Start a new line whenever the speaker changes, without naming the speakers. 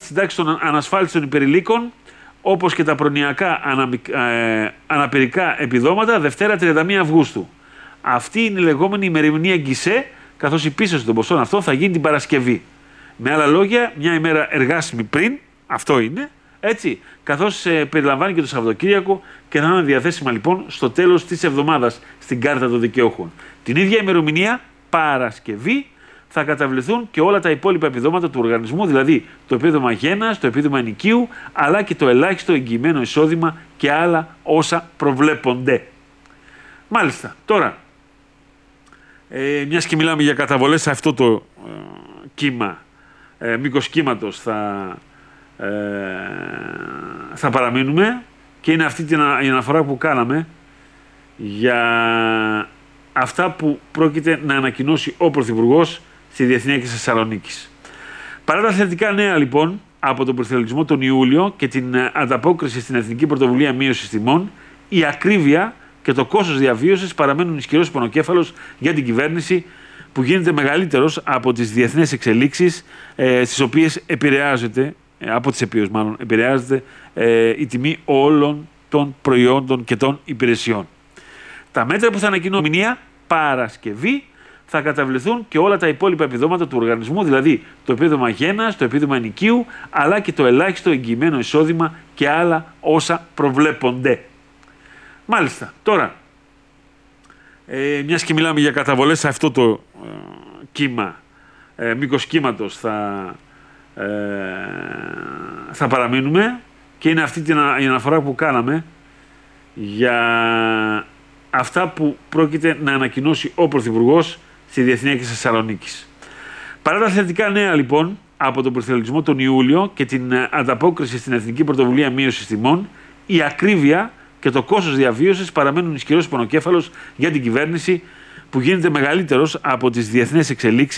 συντάξεις των ανασφάλιστων υπερηλίκων, όπως και τα προνοιακά αναπηρικά επιδόματα, Δευτέρα 31 Αυγούστου. Αυτή είναι η λεγόμενη ημερομηνία γκισέ, καθώς η πίστοση των ποσών αυτών θα γίνει την Παρασκευή. Με άλλα λόγια, μια ημέρα εργάσιμη πριν, αυτό είναι, έτσι, καθώς περιλαμβάνει και το Σαββατοκύριακο και θα είναι διαθέσιμα λοιπόν στο τέλος της εβδομάδας στην κάρτα των δικαιούχων. Την ίδια ημερομηνία, Παρασκευή, θα καταβληθούν και όλα τα υπόλοιπα επιδόματα του οργανισμού, δηλαδή το επίδομα γένας, το επίδομα ενοικίου, αλλά και το ελάχιστο εγγυημένο εισόδημα και άλλα όσα προβλέπονται. Μάλιστα, τώρα, μιας και μιλάμε για καταβολές, σε αυτό το κύμα, μήκος κύματος θα παραμείνουμε και είναι αυτή η αναφορά που κάναμε για αυτά που πρόκειται να ανακοινώσει ο Πρωθυπουργός στη Διεθνή Έκθεση Θεσσαλονίκης. Παρά τα θετικά νέα λοιπόν από τον προθελητισμό τον Ιούλιο και την ανταπόκριση στην Εθνική Πρωτοβουλία Μείωσης Τιμών, η ακρίβεια και το κόστος διαβίωσης παραμένουν ισχυρός πονοκέφαλος για την κυβέρνηση, που γίνεται μεγαλύτερος από τις διεθνές εξελίξεις στις οποίες επηρεάζεται, η τιμή όλων των προϊόντων και των υπηρεσιών. Τα μέτρα που θα ανακοινώ μηνύα Παρασκευή θα καταβληθούν και όλα τα υπόλοιπα επιδόματα του οργανισμού, δηλαδή το επίδομα γένας, το επίδομα ενοικίου, αλλά και το ελάχιστο εγγυημένο εισόδημα και άλλα όσα προβλέπονται. Μάλιστα, τώρα, μιας και μιλάμε για καταβολές, σε αυτό το κύμα, μήκος κύματος θα παραμείνουμε και είναι αυτή η αναφορά που κάναμε για αυτά που πρόκειται να ανακοινώσει ο Πρωθυπουργός στη Διεθνή Έκθεση Θεσσαλονίκης. Παρά τα θετικά νέα λοιπόν από τον προθελητισμό τον Ιούλιο και την ανταπόκριση στην Εθνική Πρωτοβουλία Μείωσης Τιμών, η ακρίβεια και το κόστος διαβίωσης παραμένουν ισχυρός πονοκέφαλος για την κυβέρνηση, που γίνεται μεγαλύτερος από τις διεθνές εξελίξεις